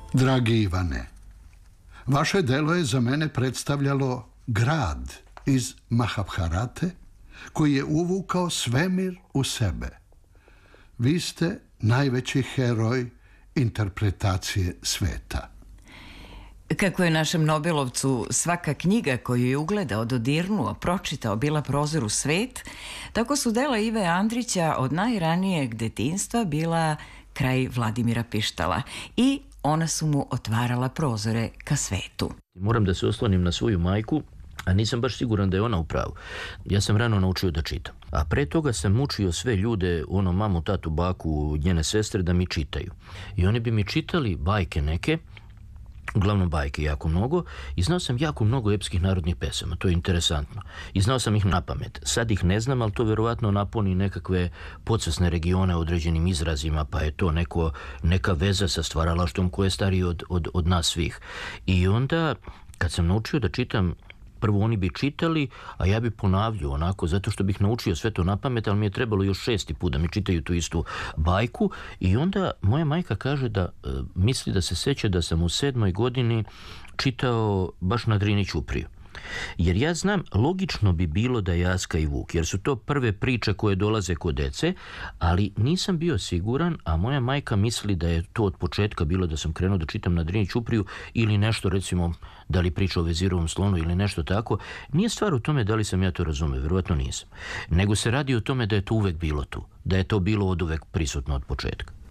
Dragi Ivane, vaše delo je za mene predstavljalo grad iz Mahabharate koji je uvukao svemir u sebe. Vi ste najveći heroj interpretacije sveta. Kako je našem Nobelovcu svaka knjiga koju je ugledao, dodirnuo, pročitao, bila prozor u svet, tako su dela Ive Andrića od najranijeg detinjstva bila kraj Vladimira Pištala i ona su mu otvarala prozore ka svetu. Moram da se oslonim na svoju majku, a nisam baš siguran da je ona u pravu. Ja sam rano naučio da čitam. A pre toga sam mučio sve ljude, mamu, tatu, baku, njene sestre, da mi čitaju. I oni bi mi čitali bajke neke, uglavnom bajke jako mnogo, i znao sam jako mnogo epskih narodnih pesama, to je interesantno. I znao sam ih napamet. Sad ih ne znam, ali to verovatno napuni nekakve podsvesne regione određenim izrazima, pa je to neka veza sa stvaralaštvom koje je stariji od nas svih. I onda, kad sam naučio da čitam, prvo oni bi čitali, a ja bi ponavljao onako, zato što bih naučio sve to napamet, ali mi je trebalo još 6. put da mi čitaju tu istu bajku. I onda moja majka kaže da misli da se seća da sam u 7. godini čitao baš na Drini ćupriju. Jer ja znam, logično bi bilo da je Aska i Vuk, jer su to prve priče koje dolaze kod dece, ali nisam bio siguran, a moja majka misli da je to od početka bilo da sam krenuo da čitam na Drini ćupriju ili nešto, recimo, da li priča o Vezirovom slonu ili nešto tako. Nije stvar u tome da li sam ja to razumeo, verovatno nisam. Nego se radi o tome da je to uvek bilo tu, da je to bilo od uvek prisutno od početka.